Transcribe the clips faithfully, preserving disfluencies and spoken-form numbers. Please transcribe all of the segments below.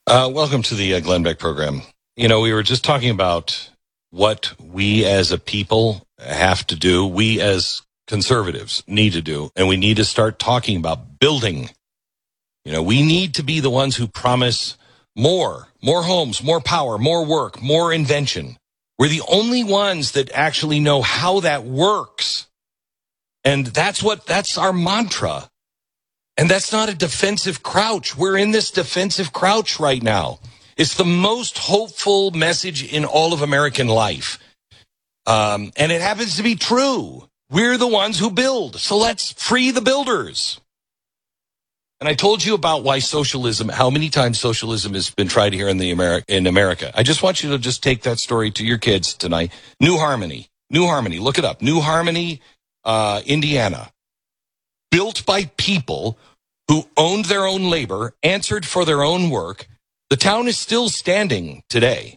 Uh, welcome to the uh, Glenn Beck program. You know, we were just talking about what we as a people have to do, we as conservatives need to do, and we need to start talking about building. You know, we need to be the ones who promise more, more homes, more power, more work, more invention. We're the only ones that actually know how that works. And that's what, that's our mantra. And that's not a defensive crouch. We're in this defensive crouch right now. It's the most hopeful message in all of American life. Um, and it happens to be true. We're the ones who build. So let's free the builders. And I told you about why socialism, how many times socialism has been tried here in the Ameri- in America. I just want you to just take that story to your kids tonight. New Harmony. New Harmony. Look it up. New Harmony, uh, Indiana. Built by people who owned their own labor, answered for their own work. The town is still standing today.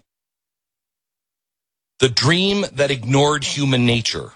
The dream that ignored human nature.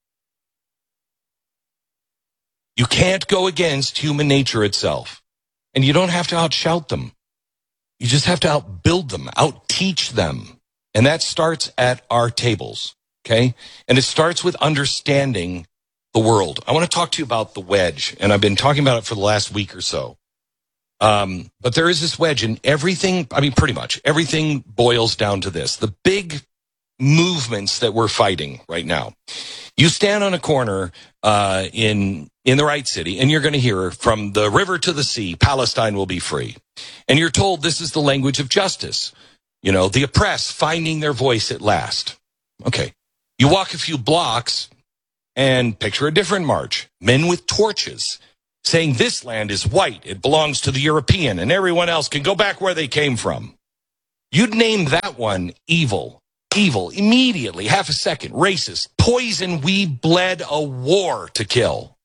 You can't go against human nature itself. And you don't have to outshout them. You just have to outbuild them, outteach them. And that starts at our tables, okay? And it starts with understanding the world. I want to talk to you about the wedge, and I've been talking about it for the last week or so. Um, but there is this wedge, and everything, I mean, pretty much, everything boils down to this. The big movements that we're fighting right now. You stand on a corner uh, in in the right city, and you're going to hear, from the river to the sea, Palestine will be free. And you're told this is the language of justice. You know, the oppressed finding their voice at last. Okay. You walk a few blocks and picture a different march. Men with torches saying this land is white, it belongs to the European, and everyone else can go back where they came from. You'd name that one evil. Evil, immediately, half a second, racist, poison, we bled a war to kill.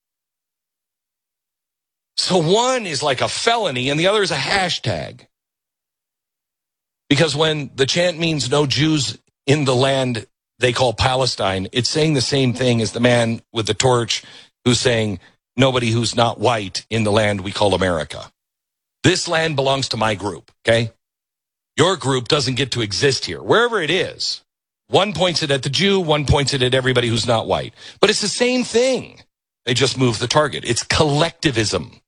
So one is like a felony and the other is a hashtag. Because when the chant means no Jews in the land they call Palestine, it's saying the same thing as the man with the torch who's saying nobody who's not white in the land we call America. This land belongs to my group, okay? Your group doesn't get to exist here, wherever it is. One points it at the Jew, one points it at everybody who's not white. But it's the same thing. They just move the target. It's collectivism.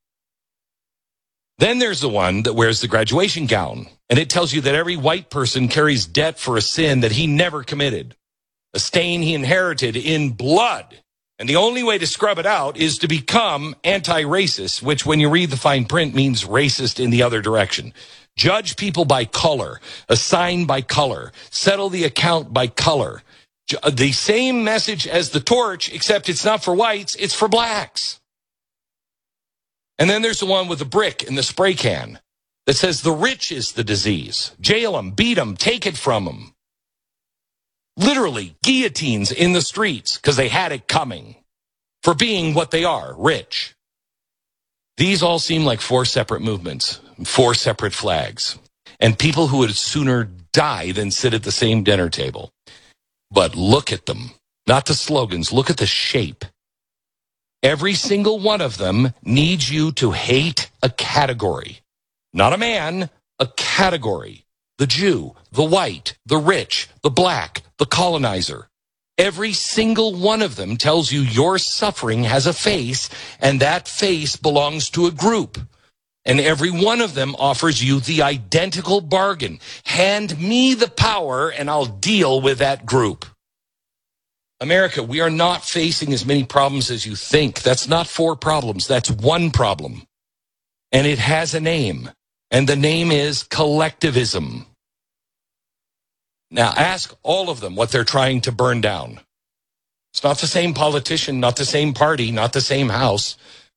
Then there's the one that wears the graduation gown, and it tells you that every white person carries debt for a sin that he never committed, a stain he inherited in blood. And the only way to scrub it out is to become anti-racist, which when you read the fine print means racist in the other direction. Judge people by color, assign by color, settle the account by color. The same message as the torch, except it's not for whites, it's for blacks. And then there's the one with the brick and the spray can that says the rich is the disease. Jail them, beat them, take it from them. Literally, guillotines in the streets because they had it coming for being what they are, rich. These all seem like four separate movements, four separate flags, and people who would sooner die than sit at the same dinner table. But look at them, not the slogans, look at the shape. Every single one of them needs you to hate a category, not a man, a category. The Jew, the white, the rich, the black, the colonizer. Every single one of them tells you your suffering has a face, and that face belongs to a group. And every one of them offers you the identical bargain. Hand me the power, and I'll deal with that group. America, we are not facing as many problems as you think. That's not four problems. That's one problem. And it has a name. And the name is collectivism. Now, ask all of them what they're trying to burn down. It's not the same politician, not the same party, not the same house.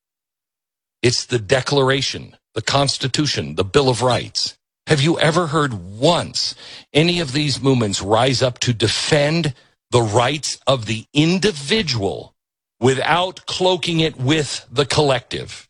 It's the Declaration, the Constitution, the Bill of Rights. Have you ever heard once any of these movements rise up to defend the rights of the individual without cloaking it with the collective?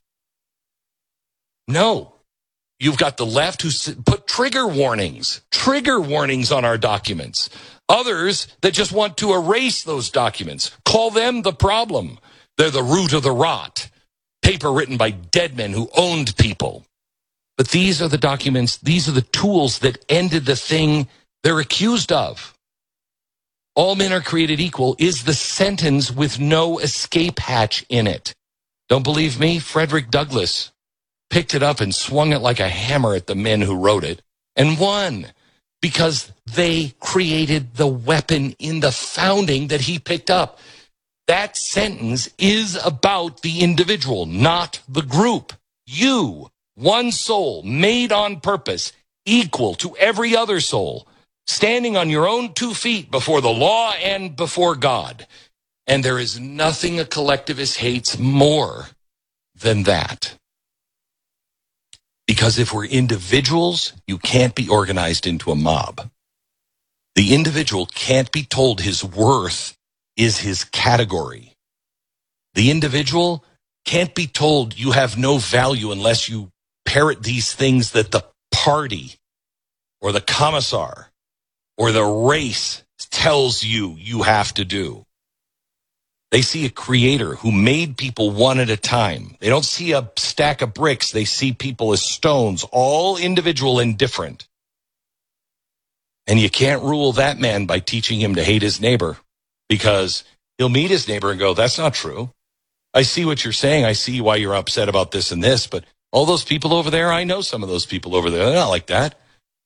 No. You've got the left who put trigger warnings, trigger warnings on our documents. Others that just want to erase those documents. Call them the problem. They're the root of the rot. Paper written by dead men who owned people. But these are the documents, these are the tools that ended the thing they're accused of. All men are created equal is the sentence with no escape hatch in it. Don't believe me? Frederick Douglass picked it up and swung it like a hammer at the men who wrote it and won because they created the weapon in the founding that he picked up. That sentence is about the individual, not the group. You, one soul, made on purpose, equal to every other soul, standing on your own two feet before the law and before God. And there is nothing a collectivist hates more than that. Because if we're individuals, you can't be organized into a mob. The individual can't be told his worth is his category. The individual can't be told you have no value unless you parrot these things that the party or the commissar or the race tells you you have to do. They see a creator who made people one at a time. They don't see a stack of bricks. They see people as stones, all individual and different. And you can't rule that man by teaching him to hate his neighbor, because he'll meet his neighbor and go, that's not true. I see what you're saying. I see why you're upset about this and this, but all those people over there, I know some of those people over there. They're not like that.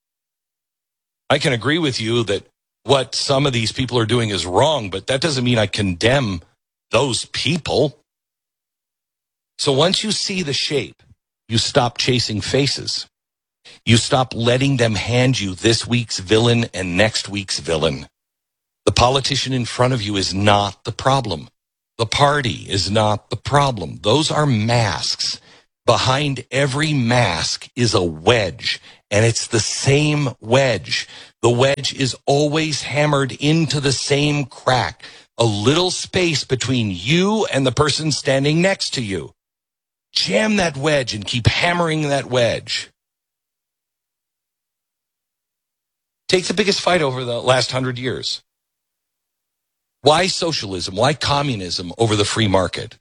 I can agree with you that what some of these people are doing is wrong, but that doesn't mean I condemn those people. So once you see the shape, you stop chasing faces. You stop letting them hand you this week's villain and next week's villain. The politician in front of you is not the problem. The party is not the problem. Those are masks. Behind every mask is a wedge, and it's the same wedge. The wedge is always hammered into the same crack, a little space between you and the person standing next to you. Jam that wedge and keep hammering that wedge. Take the biggest fight over the last hundred years. Why socialism? Why communism over the free market?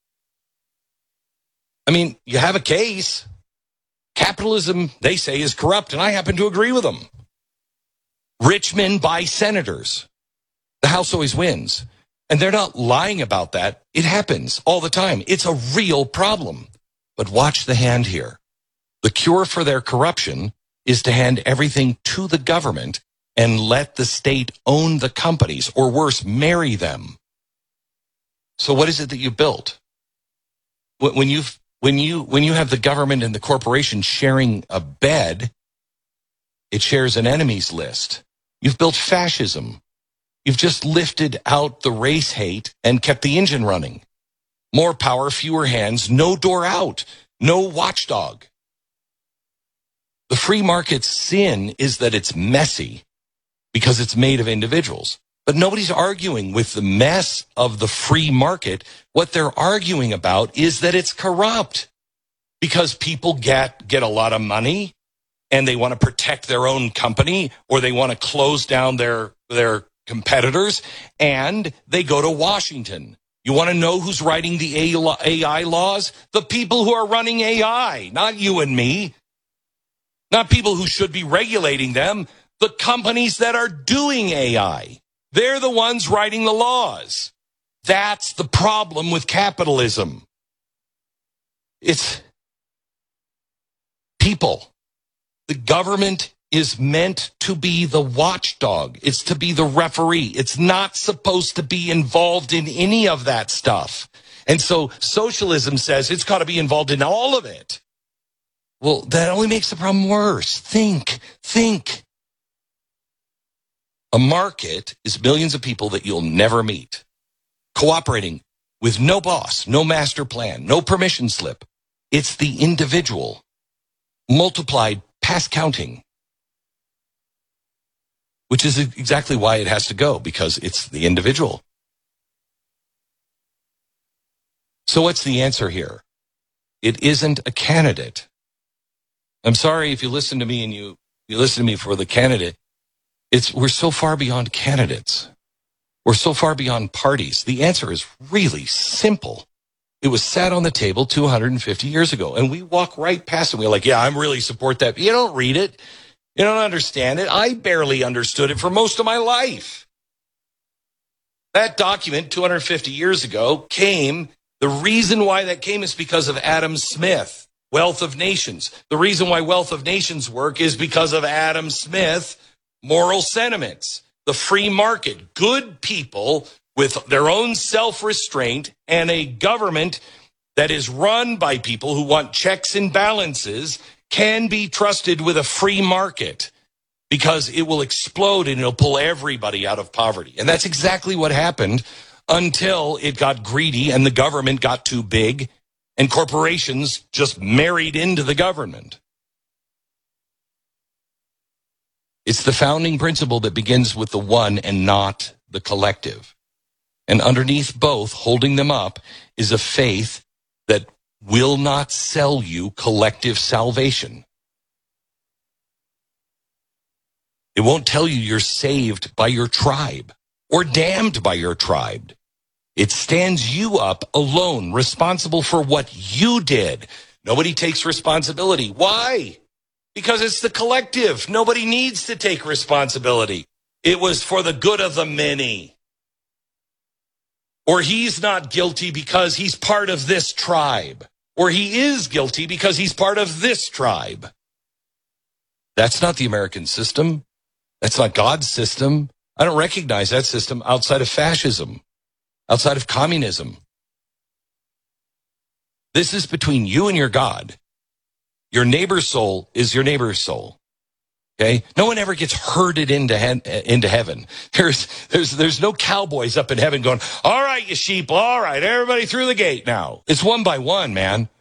I mean, you have a case. Capitalism, they say, is corrupt, and I happen to agree with them. Rich men buy senators. The House always wins. And they're not lying about that. It happens all the time. It's a real problem. But watch the hand here. The cure for their corruption is to hand everything to the government and let the state own the companies, or worse, marry them. So what is it that you built? When you when you when you have the government and the corporation sharing a bed, it shares an enemies list. You've built fascism. You've just lifted out the race hate and kept the engine running. More power, fewer hands, no door out, no watchdog. The free market's sin is that it's messy because it's made of individuals. But nobody's arguing with the mess of the free market. What they're arguing about is that it's corrupt because people get, get a lot of money and they want to protect their own company, or they want to close down their, their competitors, and they go to Washington. You want to know who's writing the A I laws? The people who are running A I, not you and me. Not people who should be regulating them. The companies that are doing A I. They're the ones writing the laws. That's the problem with capitalism. It's people. The government is meant to be the watchdog. It's to be the referee. It's not supposed to be involved in any of that stuff. And so socialism says it's got to be involved in all of it. Well, that only makes the problem worse. Think, think. A market is millions of people that you'll never meet, cooperating with no boss, no master plan, no permission slip. It's the individual multiplied past counting, which is exactly why it has to go, because it's the individual. So what's the answer here? It isn't a candidate. I'm sorry if you listen to me and you, you listen to me for the candidate. It's we're so far beyond candidates. We're so far beyond parties. The answer is really simple. It was sat on the table two hundred fifty years ago, and we walk right past it. We're like, yeah, I really support that. You don't read it. You don't understand it. I barely understood it for most of my life. That document two hundred fifty years ago came, the reason why that came is because of Adam Smith, Wealth of Nations. The reason why Wealth of Nations work is because of Adam Smith, Moral Sentiments, the free market, good people with their own self-restraint and a government that is run by people who want checks and balances can be trusted with a free market because it will explode and it'll pull everybody out of poverty. And that's exactly what happened until it got greedy and the government got too big and corporations just married into the government. It's the founding principle that begins with the one and not the collective. And underneath both, holding them up, is a faith that will not sell you collective salvation. It won't tell you you're saved by your tribe or damned by your tribe. It stands you up alone, responsible for what you did. Nobody takes responsibility. Why? Because it's the collective. Nobody needs to take responsibility. It was for the good of the many. Or he's not guilty because he's part of this tribe. Or he is guilty because he's part of this tribe. That's not the American system. That's not God's system. I don't recognize that system outside of fascism, outside of communism. This is between you and your God. Your neighbor's soul is your neighbor's soul. Okay? No one ever gets herded into he- into heaven. There's there's there's no cowboys up in heaven going, all right, you sheep, all right, everybody through the gate now. It's one by one, man.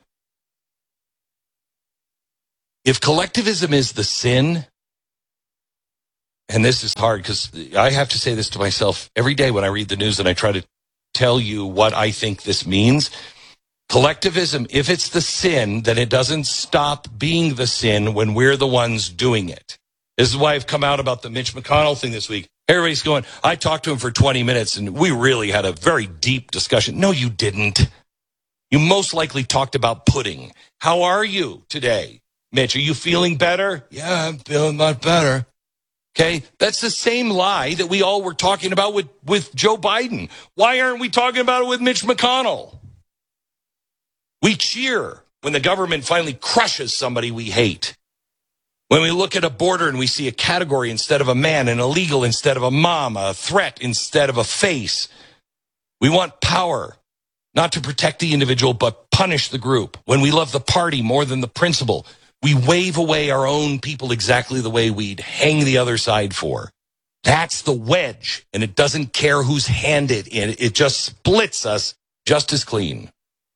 If collectivism is the sin, and this is hard because I have to say this to myself every day when I read the news and I try to tell you what I think this means. Collectivism, if it's the sin, then it doesn't stop being the sin when we're the ones doing it. This is why I've come out about the Mitch McConnell thing this week. Everybody's going, I talked to him for twenty minutes and we really had a very deep discussion. No, you didn't. You most likely talked about pudding. How are you today, Mitch? Are you feeling better? Yeah, I'm feeling much better. Okay, that's the same lie that we all were talking about with, with Joe Biden. Why aren't we talking about it with Mitch McConnell? We cheer when the government finally crushes somebody we hate. When we look at a border and we see a category instead of a man, an illegal instead of a mom, a threat instead of a face. We want power, not to protect the individual, but punish the group. When we love the party more than the principle, we wave away our own people exactly the way we'd hang the other side for. That's the wedge, and it doesn't care whose hand it in. It just splits us just as clean.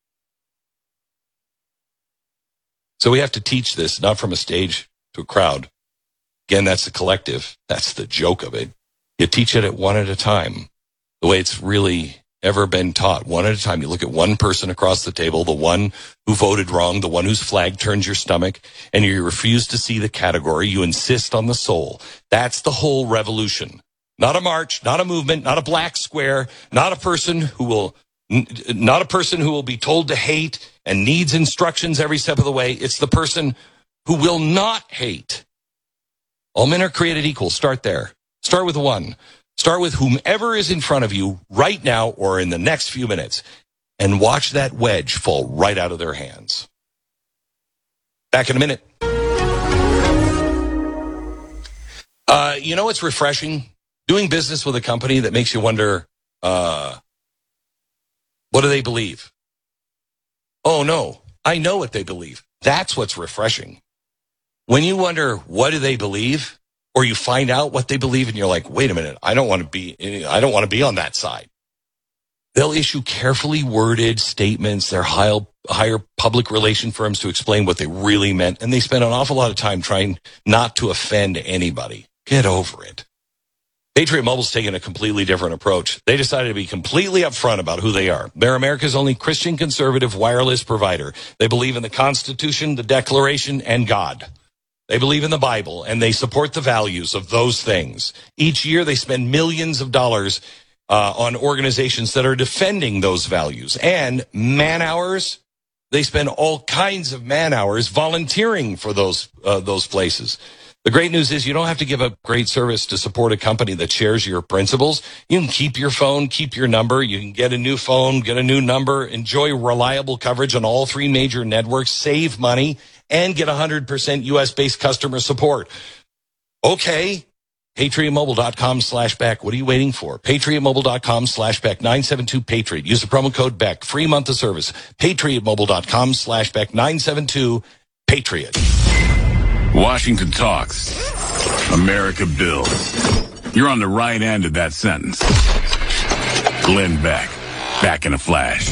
So we have to teach this, not from a stage to a crowd. Again, that's the collective. That's the joke of it. You teach it at one at a time, the way it's really ever been taught, one at a time. You look at one person across the table, the one who voted wrong, the one whose flag turns your stomach, and you refuse to see the category. You insist on the soul. That's the whole revolution. Not a march, not a movement, not a black square, not a person who will, not a person who will be told to hate and needs instructions every step of the way. It's the person who will not hate. All men are created equal. Start there. Start with one. Start with whomever is in front of you right now or in the next few minutes and watch that wedge fall right out of their hands. Back in a minute. Uh, you know what's refreshing? Doing business with a company that makes you wonder, uh, what do they believe? Oh, no, I know what they believe. That's what's refreshing. When you wonder, what do they believe? Or you find out what they believe and you're like, wait a minute, I don't want to be, I don't want to be on that side. They'll issue carefully worded statements. They're hire, hire public relation firms to explain what they really meant. And they spend an awful lot of time trying not to offend anybody. Get over it. Patriot Mobile's taking a completely different approach. They decided to be completely upfront about who they are. They're America's only Christian conservative wireless provider. They believe in the Constitution, the Declaration, and God. They believe in the Bible, and they support the values of those things. Each year, they spend millions of dollars uh, on organizations that are defending those values. And man hours, they spend all kinds of man hours volunteering for those uh, those places. The great news is you don't have to give up great service to support a company that shares your principles. You can keep your phone, keep your number. You can get a new phone, get a new number, enjoy reliable coverage on all three major networks, save money, and get one hundred percent U S-based customer support. Okay. PatriotMobile.com slash Beck. What are you waiting for? PatriotMobile.com slash Beck. nine seven two Patriot. Use the promo code Beck. Free month of service. PatriotMobile.com slash Beck. nine seven two Patriot. Washington talks. America builds. You're on the right end of that sentence. Glenn Beck. Back in a flash.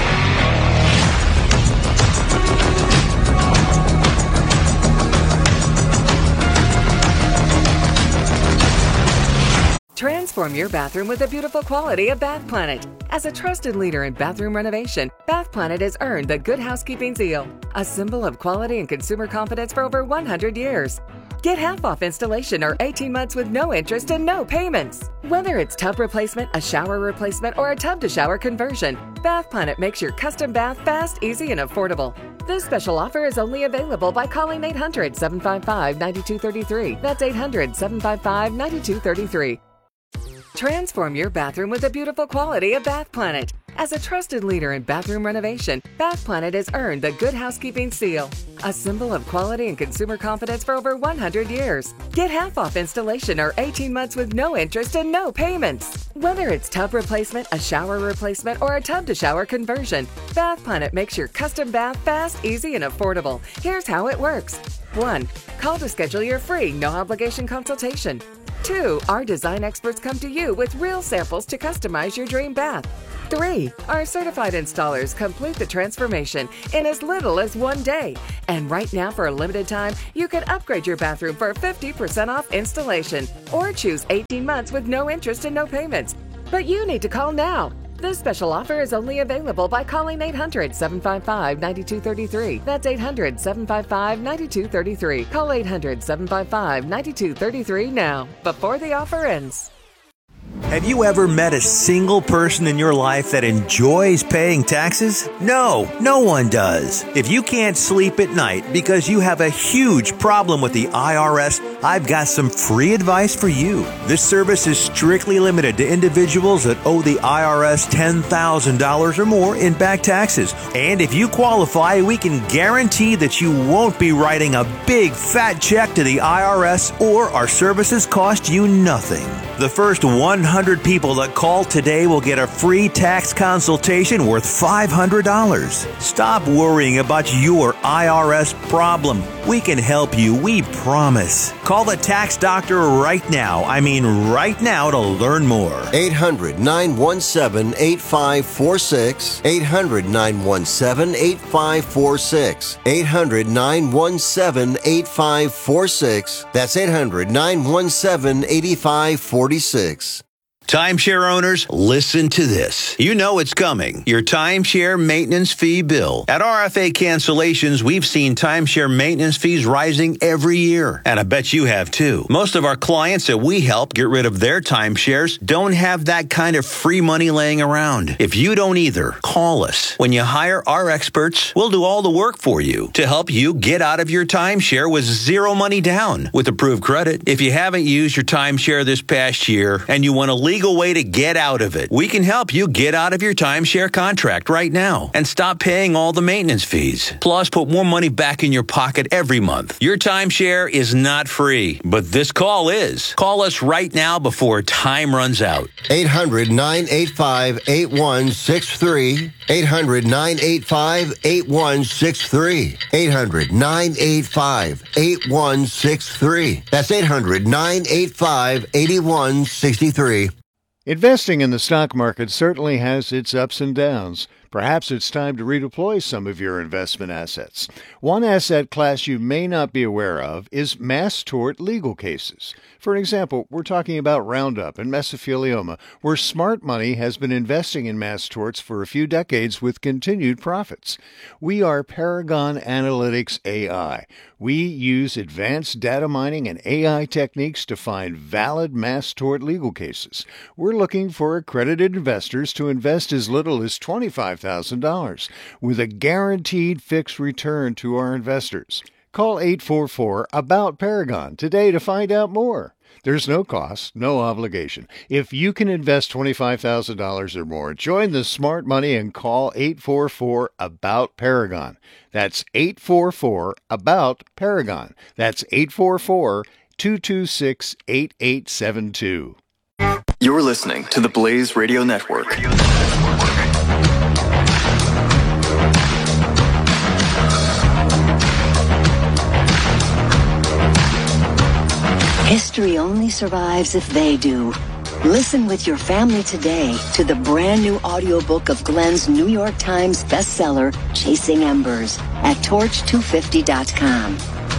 Transform your bathroom with the beautiful quality of Bath Planet. As a trusted leader in bathroom renovation, Bath Planet has earned the Good Housekeeping seal, a symbol of quality and consumer confidence for over one hundred years. Get half off installation or eighteen months with no interest and no payments. Whether it's tub replacement, a shower replacement, or a tub-to-shower conversion, Bath Planet makes your custom bath fast, easy, and affordable. This special offer is only available by calling eight hundred, seven five five, nine two three three. That's eight hundred, seven five five, nine two three three. Transform your bathroom with the beautiful quality of Bath Planet. As a trusted leader in bathroom renovation, Bath Planet has earned the Good Housekeeping seal, a symbol of quality and consumer confidence for over one hundred years. Get half off installation or eighteen months with no interest and no payments. Whether it's tub replacement, a shower replacement, or a tub-to-shower conversion, Bath Planet makes your custom bath fast, easy, and affordable. Here's how it works. one. Call to schedule your free, no-obligation consultation. two. Our design experts come to you with real samples to customize your dream bath. three. Our certified installers complete the transformation in as little as one day. And right now, for a limited time, you can upgrade your bathroom for fifty percent off installation or choose eighteen months with no interest and no payments. But you need to call now. This special offer is only available by calling eight hundred, seven five five, nine two three three. That's eight hundred, seven five five, nine two three three. Call eight hundred, seven five five, nine two three three now, before the offer ends. Have you ever met a single person in your life that enjoys paying taxes? No, no one does. If you can't sleep at night because you have a huge problem with the I R S, I've got some free advice for you. This service is strictly limited to individuals that owe the I R S ten thousand dollars or more in back taxes. And if you qualify, we can guarantee that you won't be writing a big fat check to the I R S, or our services cost you nothing. The first one hundred people that call today will get a free tax consultation worth five hundred dollars. Stop worrying about your I R S problem. We can help you, we promise. Call the tax doctor right now. I mean right now to learn more. eight hundred, nine one seven, eight five four six. eight hundred, nine one seven, eight five four six. eight hundred, nine one seven, eight five four six. That's eight hundred, nine one seven, eight five four six. Timeshare owners, listen to this. You know it's coming. Your timeshare maintenance fee bill. At R F A Cancellations, we've seen timeshare maintenance fees rising every year. And I bet you have too. Most of our clients that we help get rid of their timeshares don't have that kind of free money laying around. If you don't either, call us. When you hire our experts, we'll do all the work for you to help you get out of your timeshare with zero money down with approved credit. If you haven't used your timeshare this past year and you want to leave way to get out of it, we can help you get out of your timeshare contract right now and stop paying all the maintenance fees. Plus, put more money back in your pocket every month. Your timeshare is not free, but this call is. Call us right now before time runs out. eight hundred, nine eight five, eight one six three. eight hundred, nine eight five, eight one six three. eight hundred, nine eight five, eight one six three. That's eight hundred, nine eight five, eight one six three. Investing in the stock market certainly has its ups and downs, Perhaps it's time to redeploy some of your investment assets. One asset class you may not be aware of is mass tort legal cases. For example, we're talking about Roundup and mesothelioma, where smart money has been investing in mass torts for a few decades with continued profits. We are Paragon Analytics A I. We use advanced data mining and A I techniques to find valid mass tort legal cases. We're looking for accredited investors to invest as little as twenty-five thousand dollars, with a guaranteed fixed return to our investors. Call eight four four, A B O U T, Paragon today to find out more. There's no cost, no obligation. If you can invest twenty-five thousand dollars or more, join the smart money and call eight four four, A B O U T, Paragon. That's eight four four, A B O U T, Paragon. That's eight four four, two two six, eight eight seven two. You're listening to the Blaze Radio Network. History only survives if they do. Listen with your family today to the brand new audiobook of Glenn's New York Times bestseller, Chasing Embers, at torch two fifty dot com.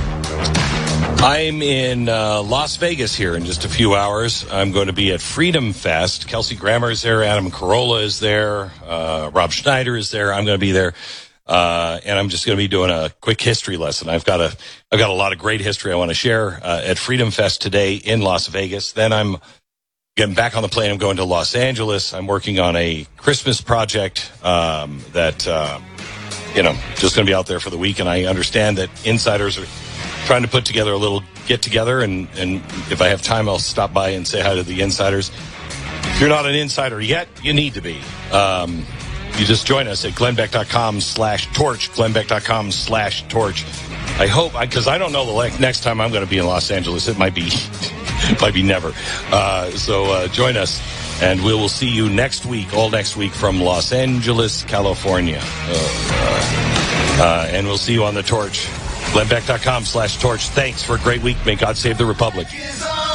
I'm in uh, Las Vegas here in just a few hours. I'm going to be at Freedom Fest. Kelsey Grammer is there. Adam Carolla is there. Uh, Rob Schneider is there. I'm going to be there. Uh, and I'm just going to be doing a quick history lesson. I've got a, I've got a lot of great history I want to share, uh, at Freedom Fest today in Las Vegas. Then I'm getting back on the plane. I'm going to Los Angeles. I'm working on a Christmas project, um, that, uh, you know, just going to be out there for the week. And I understand that insiders are trying to put together a little get together. And, and if I have time, I'll stop by and say hi to the insiders. If you're not an insider yet, you need to be. Um, You just join us at glennbeck.com slash torch, glennbeck.com slash torch. I hope, because I, I don't know the next time I'm going to be in Los Angeles. It might be, it might be never. Uh, so uh, join us, and we will see you next week, all next week from Los Angeles, California. Uh, uh, and we'll see you on the torch. glennbeck.com slash torch. Thanks for a great week. May God save the Republic.